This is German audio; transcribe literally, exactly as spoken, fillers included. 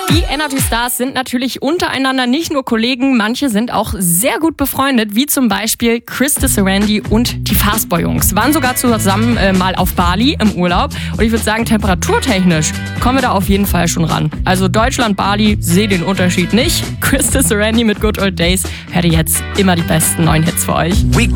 Die Energy Stars sind natürlich untereinander nicht nur Kollegen, manche sind auch sehr gut befreundet, wie zum Beispiel Krista Sarandon und die Fastboy-Jungs. Waren sogar zusammen äh, mal auf Bali im Urlaub und ich würde sagen, temperaturtechnisch kommen wir da auf jeden Fall schon ran. Also Deutschland, Bali, sehe den Unterschied nicht. Krista Sarandon mit Good Old Days hört ihr jetzt immer die besten neuen Hits für euch.